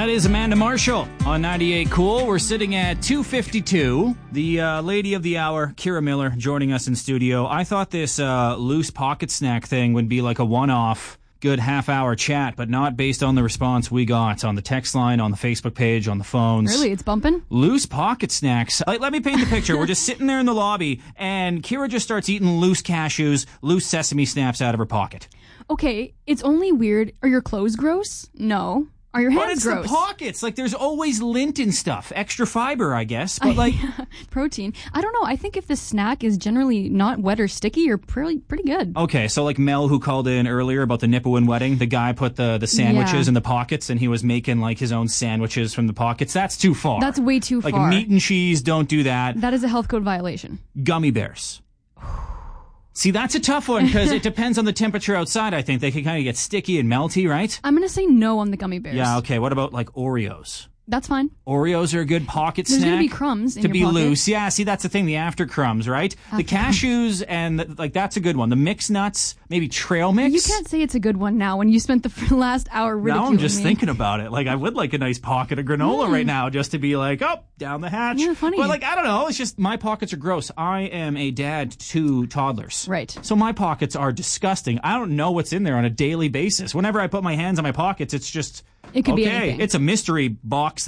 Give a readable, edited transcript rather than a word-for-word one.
That is Amanda Marshall on 98 Cool. We're sitting at 2:52. The lady of the hour, Kira Miller, joining us in studio. I thought this loose pocket snack thing would be like a one-off, good half-hour chat, but not based on the response we got on the text line, on the Facebook page, on the phones. Really? It's bumping? Loose pocket snacks. Let me paint the picture. We're just sitting there in the lobby, and Kira just starts eating loose cashews, loose sesame snaps out of her pocket. Okay, it's only weird. Are your clothes gross? No. Are your hands But it's gross? the pockets. Like, there's always lint and stuff. Extra fiber, I guess. But, like... Protein. I don't know. I think if the snack is generally not wet or sticky, you're pretty good. Okay, so like Mel, who called in earlier about the Nipawin wedding, the guy put the sandwiches in the pockets, and he was making, like, his own sandwiches from the pockets. That's too far. That's way too far. Like, meat and cheese, don't do that. That is a health code violation. Gummy bears. See, that's a tough one because it depends on the temperature outside, I think. They can kind of get sticky and melty, right? I'm going to say no on the gummy bears. Yeah, okay. What about, like, Oreos? That's fine. Oreos are a good pocket snack. There's going to be crumbs in to your be pocket. loose. Yeah, see, that's the thing, the after crumbs, right? The cashews and, that's a good one. The mixed nuts, maybe trail mix. You can't say it's a good one now when you spent the last hour ridiculing Now I'm just me. thinking about it. Like, I would like a nice pocket of granola right now just to be like, oh, down the hatch. Yeah, funny. But, like, I don't know. It's just my pockets are gross. I am a dad to 2 toddlers. Right. So my pockets are disgusting. I don't know what's in there on a daily basis. Whenever I put my hands in my pockets, it's just, It could be okay, anything. it's a mystery box